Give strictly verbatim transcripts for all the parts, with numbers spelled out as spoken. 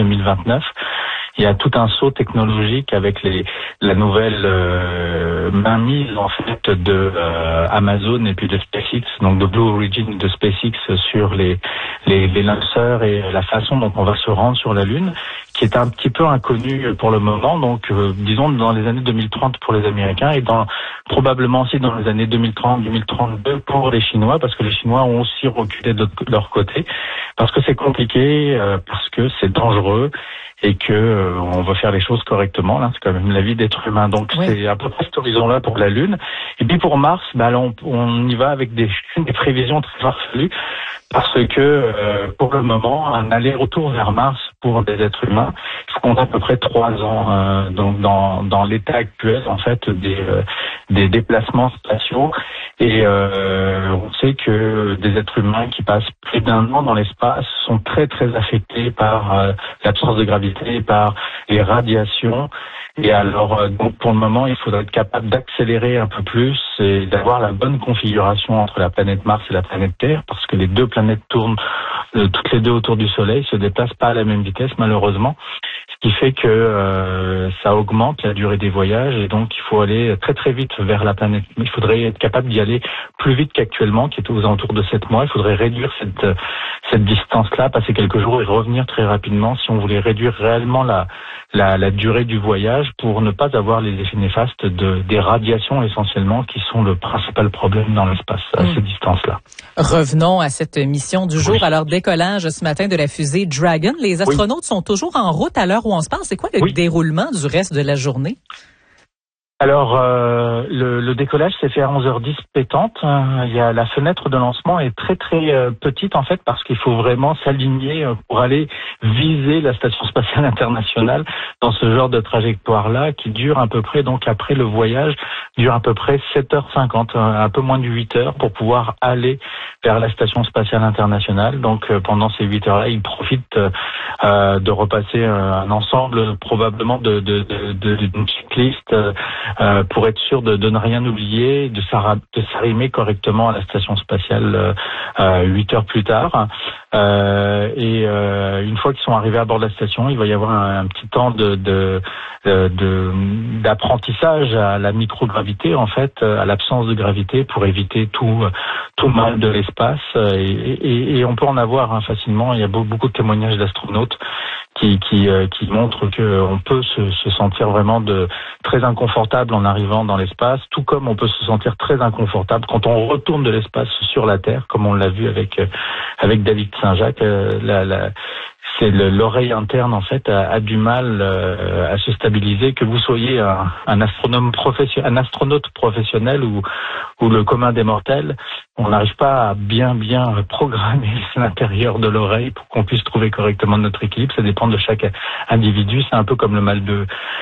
mille vingt-neuf. Il y a tout un saut technologique avec les, la nouvelle euh, mainmise en fait de euh, Amazon et puis de SpaceX, donc de Blue Origin de SpaceX sur les, les les lanceurs et la façon dont on va se rendre sur la Lune, qui est un petit peu inconnu pour le moment. Donc, euh, disons dans les années deux mille trente pour les Américains et dans probablement aussi dans les années deux mille trente, deux mille trente-deux pour les Chinois, parce que les Chinois ont aussi reculé de leur côté, parce que c'est compliqué, euh, parce que c'est dangereux. Et que euh, on va faire les choses correctement. Là, c'est quand même la vie d'être humain. Donc oui. C'est à peu près cet horizon-là pour la Lune. Et puis pour Mars, bah là, on, on y va avec des, des prévisions très farfelues, parce que euh, pour le moment, un aller-retour vers Mars pour des êtres humains, il compte à peu près trois ans. Euh, donc dans dans l'état actuel, en fait, des euh, des déplacements spatiaux. Et euh, on sait que des êtres humains qui passent plus d'un an dans l'espace sont très très affectés par euh, l'absence de gravité, par les radiations. Et alors, euh, donc pour le moment, il faudrait être capable d'accélérer un peu plus et d'avoir la bonne configuration entre la planète Mars et la planète Terre, parce que les deux planètes tournent euh, toutes les deux autour du Soleil, se déplacent pas à la même vitesse malheureusement. Ce qui fait que euh, ça augmente la durée des voyages et donc il faut aller très très vite vers la planète. Il faudrait être capable d'y aller plus vite qu'actuellement, qui est aux alentours de sept mois. Il faudrait réduire cette cette distance-là, passer quelques jours et revenir très rapidement si on voulait réduire réellement la la, la durée du voyage pour ne pas avoir les effets néfastes de des radiations essentiellement qui sont le principal problème dans l'espace à mmh. ces distances-là. Revenons à cette mission du jour. Oui. Alors, décollage ce matin de la fusée Dragon. Les astronautes oui. sont toujours en route à l'heure où on se parle. C'est quoi le oui. déroulement du reste de la journée? Alors, euh, le, le décollage s'est fait à onze heures dix pétante. Il y a la fenêtre de lancement est très très euh, petite en fait parce qu'il faut vraiment s'aligner pour aller viser la station spatiale internationale dans ce genre de trajectoire-là qui dure à peu près, donc après le voyage, dure à peu près sept heures cinquante, un peu moins de huit heures pour pouvoir aller vers la station spatiale internationale. Donc euh, pendant ces huit heures-là, ils profitent euh, de repasser un ensemble probablement de, de, de, de, d'une checklist euh, Euh, pour être sûr de, de ne rien oublier, de, de s'arrimer correctement à la station spatiale euh, huit heures plus tard. Euh, et euh, une fois qu'ils sont arrivés à bord de la station, il va y avoir un, un petit temps de, de, de, d'apprentissage à la microgravité, en fait, à l'absence de gravité, pour éviter tout, tout mal de l'espace. Et, et, et on peut en avoir hein, facilement. Il y a beaucoup de témoignages d'astronautes qui qui euh, qui montre que on peut se, se sentir vraiment de très inconfortable en arrivant dans l'espace, tout comme on peut se sentir très inconfortable quand on retourne de l'espace sur la Terre, comme on l'a vu avec euh, avec David Saint-Jacques. Euh, la, la, c'est le, l'oreille interne en fait a, a du mal euh, à se stabiliser, que vous soyez un, un astronome professionnel, un astronaute professionnel ou ou le commun des mortels. On n'arrive pas à bien bien programmer l'intérieur de l'oreille pour qu'on puisse trouver correctement notre équilibre. Ça dépend de chaque individu. C'est un peu comme le mal de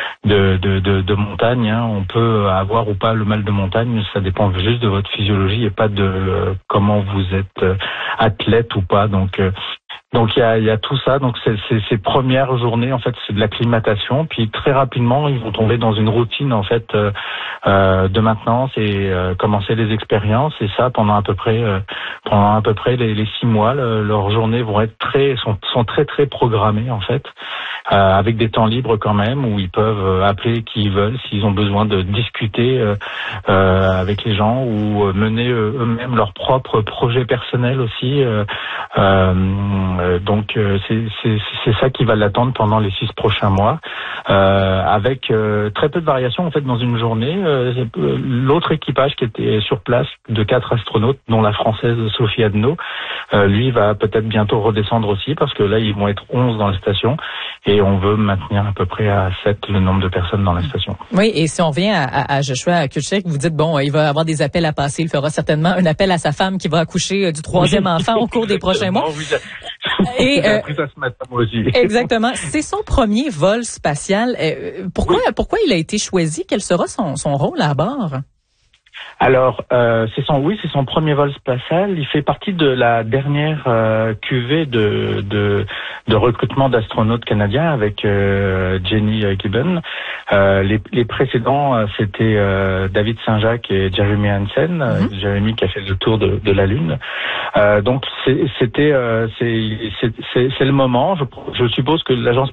de de de, de montagne. Hein. On peut avoir ou pas le mal de montagne. Ça dépend juste de votre physiologie et pas de euh, comment vous êtes euh, athlète ou pas. Donc euh, Donc il y a, il y a tout ça. Donc c'est, c'est, ces premières journées en fait c'est de l'acclimatation. Puis très rapidement ils vont tomber dans une routine en fait euh, euh, de maintenance et euh, commencer les expériences. Et ça pendant à peu près euh, pendant à peu près les, les six mois, le, leurs journées vont être très sont, sont très très programmées en fait, euh, avec des temps libres quand même où ils peuvent appeler qui ils veulent s'ils ont besoin de discuter euh, euh, avec les gens ou mener eux-mêmes leurs propres projets personnels aussi. Euh, euh, Donc euh, c'est, c'est, c'est ça qui va l'attendre pendant les six prochains mois, euh, avec euh, très peu de variations en fait dans une journée. Euh, l'autre équipage qui était sur place de quatre astronautes, dont la française Sophie Adno, euh, lui va peut-être bientôt redescendre aussi parce que là ils vont être onze dans la station et on veut maintenir à peu près à sept le nombre de personnes dans la station. Oui, et si on revient à, à, à Joshua Kuczek, vous dites bon, il va avoir des appels à passer, il fera certainement un appel à sa femme qui va accoucher du troisième enfant au cours des prochains mois. Et euh, ça ce matin, moi aussi. Exactement. C'est son premier vol spatial. Euh, pourquoi, oui. pourquoi il a été choisi? Quel sera son, son rôle à bord? Alors, euh, c'est son, oui, c'est son premier vol spatial. Il fait partie de la dernière euh, cuvée de, de de recrutement d'astronautes canadiens avec euh, Jenny Gibbon. Euh, les, les précédents, c'était euh, David Saint-Jacques et Jeremy Hansen. Mm-hmm. Jeremy qui a fait le tour de, de la Lune. Euh, donc, c'est, c'était, euh, c'est, c'est, c'est, c'est le moment. Je, je suppose que l'agence